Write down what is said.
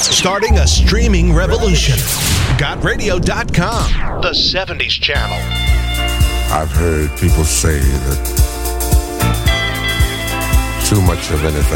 Starting a streaming revolution. GotRadio.com, the 70s channel. I've heard people say that too much of anything